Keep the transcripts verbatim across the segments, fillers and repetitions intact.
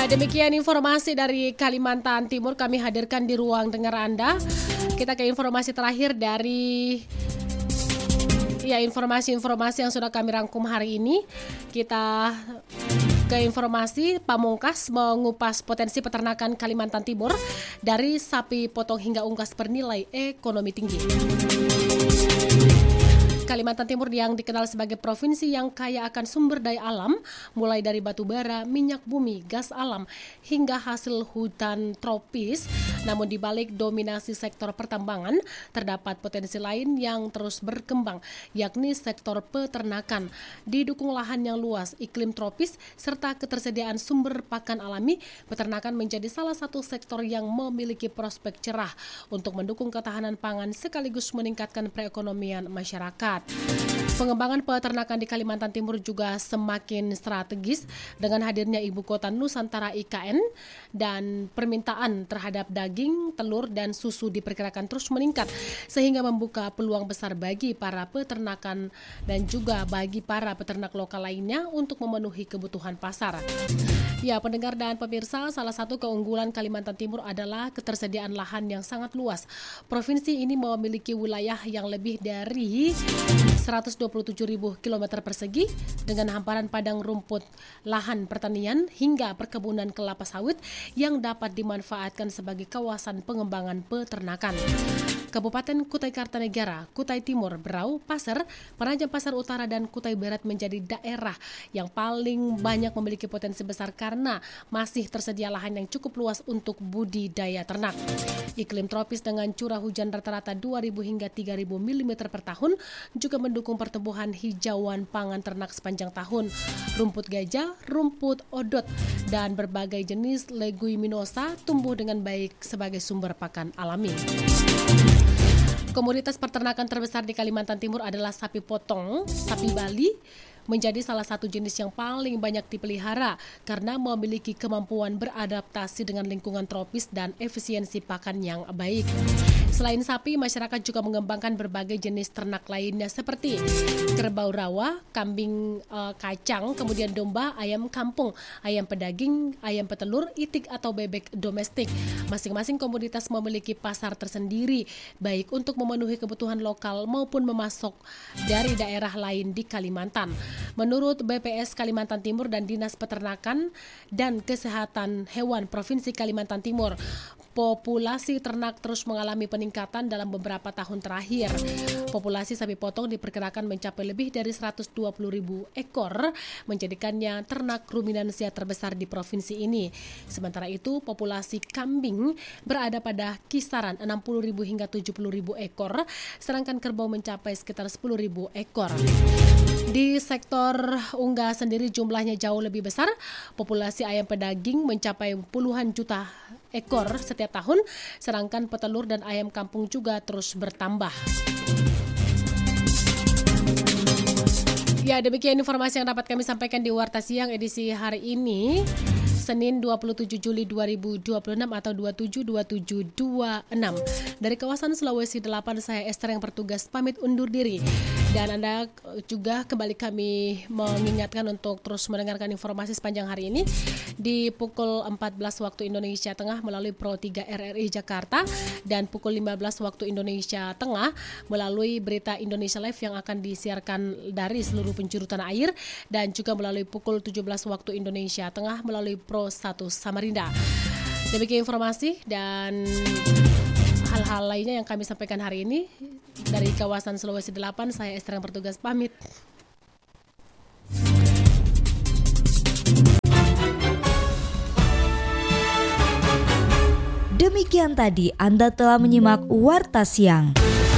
Ya, demikian informasi dari Kalimantan Timur kami hadirkan di ruang dengar Anda. Kita ke informasi terakhir dari ya informasi-informasi yang sudah kami rangkum hari ini. Kita ke informasi Pamungkas mengupas potensi peternakan Kalimantan Timur dari sapi potong hingga unggas bernilai ekonomi tinggi. Kalimantan Timur yang dikenal sebagai provinsi yang kaya akan sumber daya alam, mulai dari batu bara, minyak bumi, gas alam, hingga hasil hutan tropis. Namun di balik dominasi sektor pertambangan, terdapat potensi lain yang terus berkembang, yakni sektor peternakan. Didukung lahan yang luas, iklim tropis, serta ketersediaan sumber pakan alami, peternakan menjadi salah satu sektor yang memiliki prospek cerah untuk mendukung ketahanan pangan sekaligus meningkatkan perekonomian masyarakat. Pengembangan peternakan di Kalimantan Timur juga semakin strategis dengan hadirnya ibu kota Nusantara I K N dan permintaan terhadap daging, telur, dan susu diperkirakan terus meningkat sehingga membuka peluang besar bagi para peternakan dan juga bagi para peternak lokal lainnya untuk memenuhi kebutuhan pasar. Ya, pendengar dan pemirsa, salah satu keunggulan Kalimantan Timur adalah ketersediaan lahan yang sangat luas. Provinsi ini memiliki wilayah yang lebih dari seratus dua puluh tujuh ribu kilometer persegi dengan hamparan padang rumput, lahan pertanian hingga perkebunan kelapa sawit yang dapat dimanfaatkan sebagai kawasan pengembangan peternakan. Kabupaten Kutai Kartanegara, Kutai Timur, Berau, Pasir, Penajam Pasir Utara, dan Kutai Barat menjadi daerah yang paling banyak memiliki potensi besar karena masih tersedia lahan yang cukup luas untuk budidaya ternak. Iklim tropis dengan curah hujan rata-rata dua ribu hingga tiga ribu milimeter per tahun juga mendukung pertumbuhan hijauan pangan ternak sepanjang tahun. Rumput gajah, rumput odot, dan berbagai jenis leguminosa tumbuh dengan baik sebagai sumber pakan alami. Komoditas peternakan terbesar di Kalimantan Timur adalah sapi potong, sapi Bali, menjadi salah satu jenis yang paling banyak dipelihara karena memiliki kemampuan beradaptasi dengan lingkungan tropis dan efisiensi pakan yang baik. Selain sapi, masyarakat juga mengembangkan berbagai jenis ternak lainnya seperti kerbau rawa, kambing e, kacang, kemudian domba, ayam kampung, ayam pedaging, ayam petelur, itik atau bebek domestik. Masing-masing komoditas memiliki pasar tersendiri, baik untuk memenuhi kebutuhan lokal maupun memasok dari daerah lain di Kalimantan. Menurut B P S Kalimantan Timur dan Dinas Peternakan dan Kesehatan Hewan Provinsi Kalimantan Timur, populasi ternak terus mengalami peningkatan dalam beberapa tahun terakhir. Populasi sapi potong diperkirakan mencapai lebih dari seratus dua puluh ribu ekor, menjadikannya ternak ruminansia terbesar di provinsi ini. Sementara itu, populasi kambing berada pada kisaran enam puluh ribu hingga tujuh puluh ribu ekor, sedangkan kerbau mencapai sekitar sepuluh ribu ekor. Di sektor unggas sendiri jumlahnya jauh lebih besar. Populasi ayam pedaging mencapai puluhan juta ekor setiap tahun, sedangkan petelur dan ayam kampung juga terus bertambah. Ya, demikian informasi yang dapat kami sampaikan di Warta Siang edisi hari ini, Senin dua puluh tujuh Juli dua ribu dua puluh enam atau dua puluh tujuh dua puluh tujuh dua puluh enam. Dari kawasan Sulawesi delapan, saya Esther yang bertugas pamit undur diri. Dan Anda juga kembali kami mengingatkan untuk terus mendengarkan informasi sepanjang hari ini di pukul empat belas waktu Indonesia Tengah melalui Pro tiga R R I Jakarta dan pukul lima belas waktu Indonesia Tengah melalui Berita Indonesia Live yang akan disiarkan dari seluruh penjuru tanah air, dan juga melalui pukul tujuh belas waktu Indonesia Tengah melalui Pro satu Samarinda. Demikian informasi dan hal-hal lainnya yang kami sampaikan hari ini dari kawasan Sulawesi delapan. Saya Esther yang bertugas pamit. Demikian tadi Anda telah menyimak Warta Siang.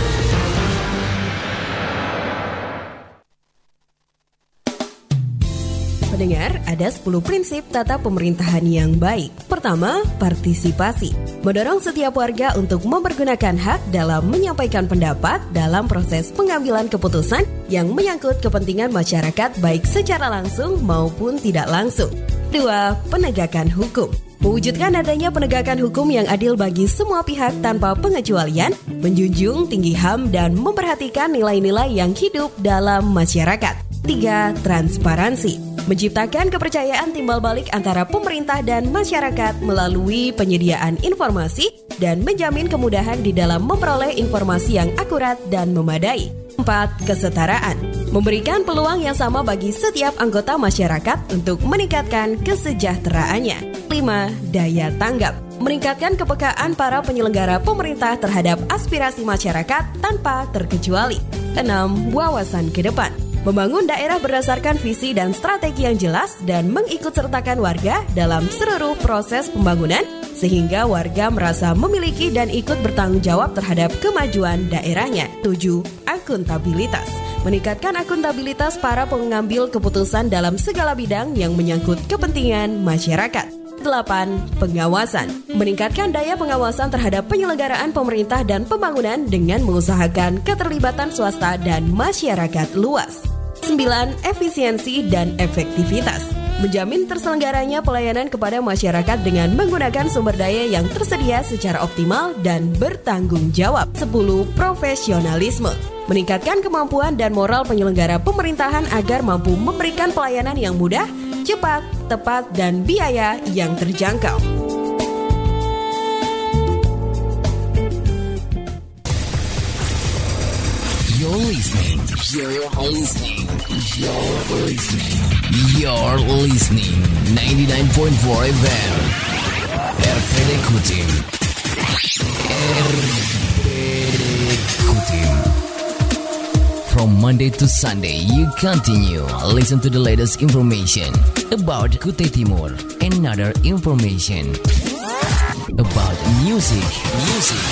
Pendengar, ada sepuluh prinsip tata pemerintahan yang baik. Pertama, partisipasi. Mendorong setiap warga untuk mempergunakan hak dalam menyampaikan pendapat dalam proses pengambilan keputusan yang menyangkut kepentingan masyarakat baik secara langsung maupun tidak langsung. Dua, penegakan hukum. Mewujudkan adanya penegakan hukum yang adil bagi semua pihak tanpa pengecualian, menjunjung tinggi H A M dan memperhatikan nilai-nilai yang hidup dalam masyarakat. Tiga, transparansi. menciptakan kepercayaan timbal balik antara pemerintah dan masyarakat melalui penyediaan informasi dan menjamin kemudahan di dalam memperoleh informasi yang akurat dan memadai. Empat, kesetaraan, memberikan peluang yang sama bagi setiap anggota masyarakat untuk meningkatkan kesejahteraannya. Lima, daya tanggap, meningkatkan kepekaan para penyelenggara pemerintah terhadap aspirasi masyarakat tanpa terkecuali. Enam, wawasan ke depan, membangun daerah berdasarkan visi dan strategi yang jelas dan mengikutsertakan warga dalam seluruh proses pembangunan sehingga warga merasa memiliki dan ikut bertanggung jawab terhadap kemajuan daerahnya. Tujuh, akuntabilitas, meningkatkan akuntabilitas para pengambil keputusan dalam segala bidang yang menyangkut kepentingan masyarakat. Delapan, pengawasan, meningkatkan daya pengawasan terhadap penyelenggaraan pemerintah dan pembangunan dengan mengusahakan keterlibatan swasta dan masyarakat luas. Sembilan, efisiensi dan efektivitas, menjamin terselenggaranya pelayanan kepada masyarakat dengan menggunakan sumber daya yang tersedia secara optimal dan bertanggung jawab. Sepuluh, profesionalisme, meningkatkan kemampuan dan moral penyelenggara pemerintahan agar mampu memberikan pelayanan yang mudah, cepat, tepat, dan biaya yang terjangkau. You're listening. You're listening. You're listening. You're listening. ninety-nine point four F M. R P D Kutim. R P D Kutim. From Monday to Sunday, you continue listen to the latest information about Kutai Timur and other information about music, music,